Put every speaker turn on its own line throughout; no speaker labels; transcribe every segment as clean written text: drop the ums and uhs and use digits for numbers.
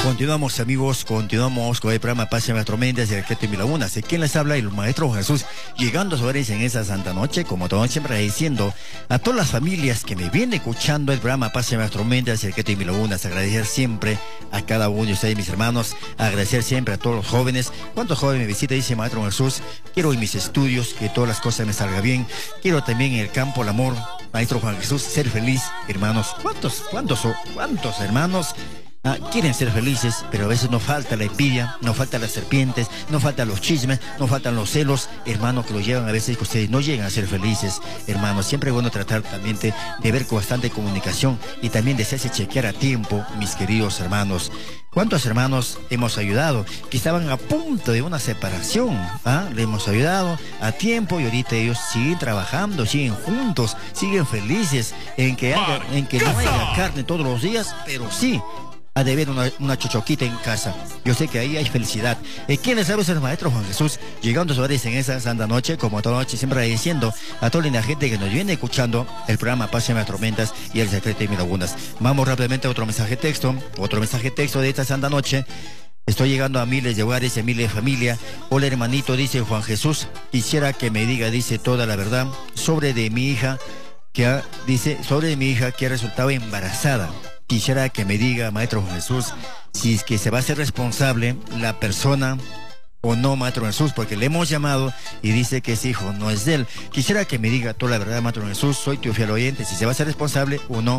Continuamos, amigos, continuamos con el programa Paz en Nuestro Méndez de Arquete y Laguna. Sé quién les habla, el maestro Jesús, llegando a sus hogares en esa santa noche, como todos siempre diciendo a todas las familias que me vienen escuchando el programa Paz en Nuestro Méndez de Arquete y Laguna. Agradecer siempre a cada uno de ustedes, mis hermanos, agradecer siempre a todos los jóvenes. ¿Cuántos jóvenes me visitan? Dice maestro Jesús, quiero en mis estudios que todas las cosas me salgan bien, quiero también en el campo el amor, maestro Juan Jesús, ser feliz, hermanos. ¿Cuántos hermanos quieren ser felices, pero a veces nos falta la envidia, nos faltan las serpientes, nos faltan los chismes, nos faltan los celos, hermanos, que los llevan a veces que ustedes no llegan a ser felices, hermanos? Siempre es bueno tratar también de ver con bastante comunicación y también de hacerse chequear a tiempo, mis queridos hermanos. ¿Cuántos hermanos hemos ayudado que estaban a punto de una separación? Le hemos ayudado a tiempo y ahorita ellos siguen trabajando, siguen juntos, siguen felices en que no haya carne todos los días, pero sí ha de haber una chochoquita en casa. Yo sé que ahí hay felicidad. ¿Quién les habla? Es el maestro Juan Jesús, llegando a sus hogares en esa santa noche, como toda noche, siempre agradeciendo a toda la gente que nos viene escuchando el programa Paz en las Tormentas y el secreto de mis lagunas. Vamos rápidamente a otro mensaje texto de esta santa noche. Estoy llegando a miles de hogares, a miles de familia. Hola, hermanito, dice Juan Jesús, quisiera que me diga, dice, toda la verdad sobre mi hija que ha resultado embarazada. Quisiera que me diga, maestro Jesús, si es que se va a hacer responsable la persona o no, maestro Jesús, porque le hemos llamado y dice que ese hijo no es de él. Quisiera que me diga toda la verdad, maestro Jesús, soy tu fiel oyente, si se va a hacer responsable o no.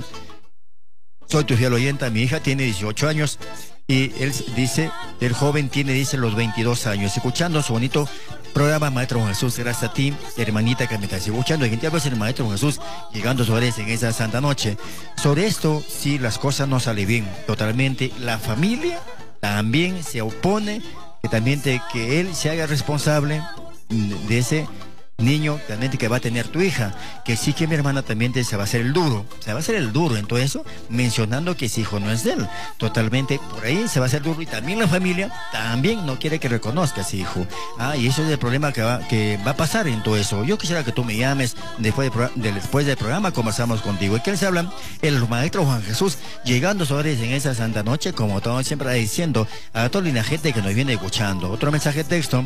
Soy tu fiel oyente, mi hija tiene 18 años y él dice, el joven tiene, dice, los 22 años. Escuchando su bonito programa, maestro Jesús, gracias a ti, hermanita que me estás escuchando. Y es el maestro Jesús, llegando a su hogares en esa santa noche. Sobre esto, si las cosas no salen bien, totalmente, la familia también se opone, que también que él se haga responsable de ese niño realmente que va a tener tu hija, que sí, que mi hermana también se va a hacer el duro, en todo eso, mencionando que ese hijo no es de él, totalmente por ahí se va a hacer duro, y también la familia también no quiere que reconozca a ese hijo, y eso es el problema que va a pasar en todo eso. Yo quisiera que tú me llames después del programa, conversamos contigo. ¿Y quién se habla? El maestro Juan Jesús, llegando a sus hogares en esa santa noche, como todo siempre diciendo a toda la gente que nos viene escuchando. Otro mensaje texto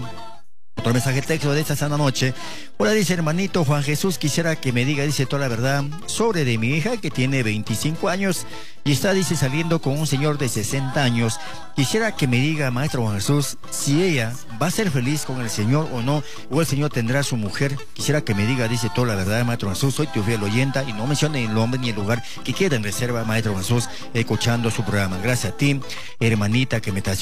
de esta santa noche. Hola, dice hermanito Juan Jesús, quisiera que me diga, dice, toda la verdad sobre de mi hija que tiene 25 años y está, dice, saliendo con un señor de 60 años. Quisiera que me diga, maestro Juan Jesús, si ella va a ser feliz con el Señor o no, o el Señor tendrá a su mujer. Quisiera que me diga, dice, toda la verdad, maestro Jesús, soy tu fiel oyenta, y no mencione el nombre ni el lugar que queda en reserva, maestro Jesús, escuchando su programa. Gracias a ti, hermanita que me estás